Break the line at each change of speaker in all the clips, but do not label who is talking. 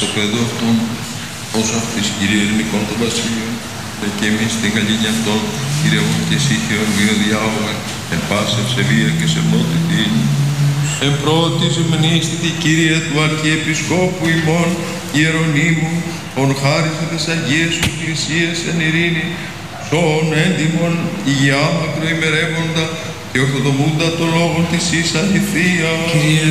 στο παιδό αυτόν, όσο αυτής, Κύριε, ειρηνικών των βασίλειων, και εμείς την καλήνη αυτών, Κύριε μου και εσύ χειρονομείο διάωγα, εν πάση ευσεβία και σεμνότητη. Εν πρώτης μνήστητη, Κύριε, του Αρχιεπισκόπου ημών, Ιερονύμου, ον χάρισε τις Αγίες σου Εκκλησίες εν ειρήνη, σώων έντιμων, υγειά μακροημερεύοντα, και ορθοδομούντα το λόγο της εις αληθεία.
Κύριε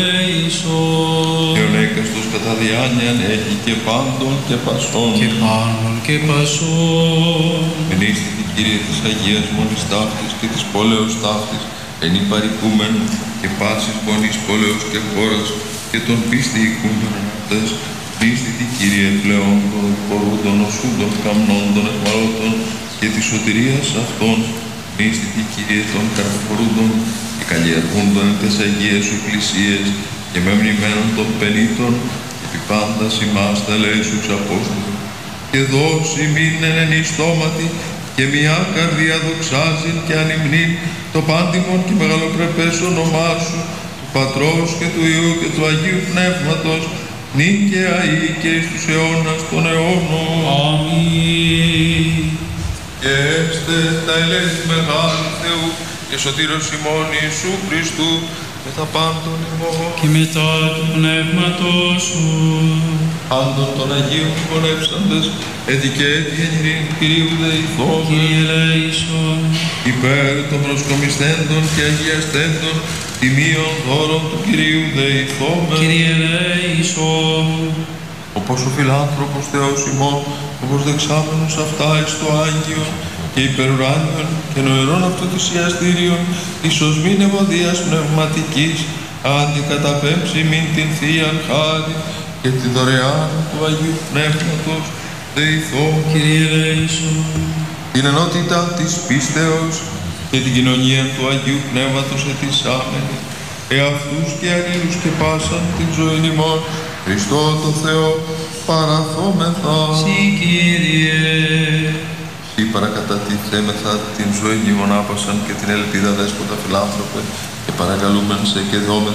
ελέησον.
Και ο έκαστος κατά διάνοιαν έχει και πάντων και πασών.
Και πάντων και πασών.
Μνήστητη, Κύριε, της Αγίας Μονής Ταύτης και της πόλεως Ταύτης, εν υπαρικούμεν και πάσης μονής πόλεως και χώρας και των πίστη οικούμενων αυτές. Μνήστητη, Κύριε, πλέον των πορούντων οσούντων καμνών των εχμαλώτων και της σωτηρίας αυτών. Μνήστητη, Κύριε, των καρποφορούντων και καλλιεργούντων εν τες Αγίες σου Εκκλησίες και μεμνημένων των πενήτων επί πάντας ημάς τα λέει σου εξ Απόστολου. Και δώσει μην εν ιστόματι και μια καρδία δοξάζει και ανυμνήν το πάντιμον και μεγαλοπρεπές όνομά σου, του Πατρός και του Υιού και του Αγίου Πνεύματος, νυν και αεί και εις τους αιώνας των αιώνων.
Αμήν.
Και έστε τα ελέη μεγάλου Θεού και σωτήρος ημών Ιησού Χριστού με τα πάντων ημών.
Και μετά του Πνεύματος σου.
Πάντων των Αγίων χορεύσαντες, έτη και έτη εν ειρήνη Κυρίου δεηθώμε.
Κύριε ελέησον.
Υπέρ των προσκομισθέντων και αγιαστέντων, τιμίων δώρων του Κυρίου δεηθώμε.
Κύριε ελέησον.
Όπως ο φιλάνθρωπος Θεός ημών, όπως δεξάμενος αυτά εις το Άγιο και υπερουράνιον και νοερών αυτοθυσιαστήριον, ίσως μην ευωδίας πνευματικής, αντικαταπέμψει μην την Θείαν χάρη και τη δωρεάν του Αγίου Πνεύματος δεηθώμε.
Κύριε ελέησον.
Την ενότητα της πίστεως και την κοινωνία του Αγίου Πνεύματος ετισάμενη, εαυτούς και αλλήλους και πάσαν την ζωή ημών, Χριστό το Θεό παραθόμεθα.
Συ, Κύριε.
Συ παρακατατηθέμεθα την ζωή ημών άπασαν και την ελπίδα δέσποτα φιλάνθρωπε και παρακαλούμεν σε και δόμεθα